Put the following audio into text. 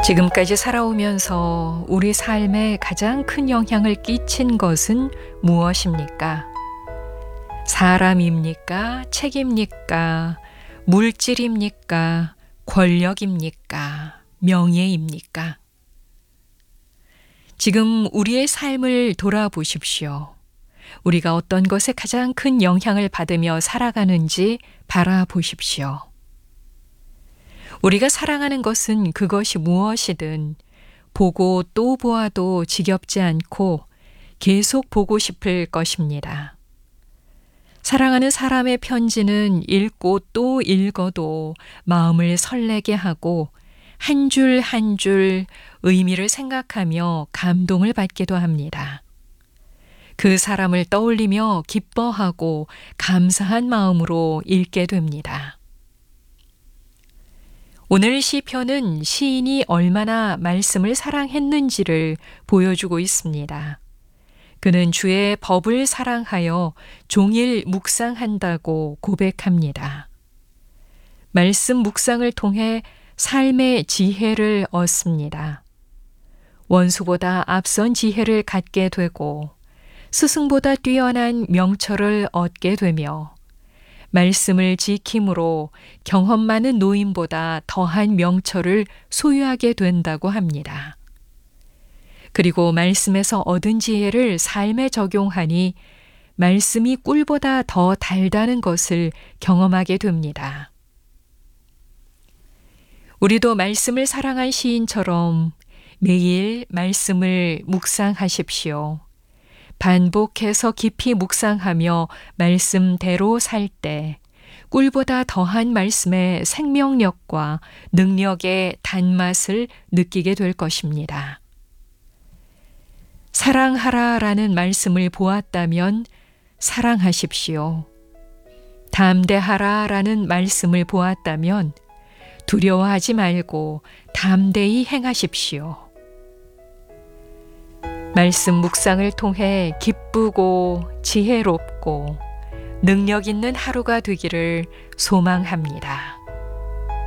지금까지 살아오면서 우리 삶에 가장 큰 영향을 끼친 것은 무엇입니까? 사람입니까? 책입니까? 물질입니까? 권력입니까? 명예입니까? 지금 우리의 삶을 돌아보십시오. 우리가 어떤 것에 가장 큰 영향을 받으며 살아가는지 바라보십시오. 우리가 사랑하는 것은 그것이 무엇이든 보고 또 보아도 지겹지 않고 계속 보고 싶을 것입니다. 사랑하는 사람의 편지는 읽고 또 읽어도 마음을 설레게 하고 한 줄 한 줄 의미를 생각하며 감동을 받기도 합니다. 그 사람을 떠올리며 기뻐하고 감사한 마음으로 읽게 됩니다. 오늘 시편은 시인이 얼마나 말씀을 사랑했는지를 보여주고 있습니다. 그는 주의 법을 사랑하여 종일 묵상한다고 고백합니다. 말씀 묵상을 통해 삶의 지혜를 얻습니다. 원수보다 앞선 지혜를 갖게 되고 스승보다 뛰어난 명철을 얻게 되며 말씀을 지킴으로 경험 많은 노인보다 더한 명철을 소유하게 된다고 합니다. 그리고 말씀에서 얻은 지혜를 삶에 적용하니 말씀이 꿀보다 더 달다는 것을 경험하게 됩니다. 우리도 말씀을 사랑한 시인처럼 매일 말씀을 묵상하십시오. 반복해서 깊이 묵상하며 말씀대로 살 때 꿀보다 더한 말씀의 생명력과 능력의 단맛을 느끼게 될 것입니다. 사랑하라라는 말씀을 보았다면 사랑하십시오. 담대하라라는 말씀을 보았다면 두려워하지 말고 담대히 행하십시오. 말씀 묵상을 통해 기쁘고 지혜롭고 능력 있는 하루가 되기를 소망합니다.